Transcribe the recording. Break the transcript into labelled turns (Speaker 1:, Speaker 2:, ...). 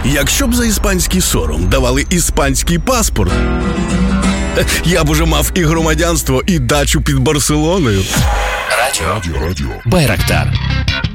Speaker 1: Якщо б за іспанський сором давали іспанський паспорт, я б уже мав і громадянство, і дачу під Барселоною.
Speaker 2: Радіо Байрактар.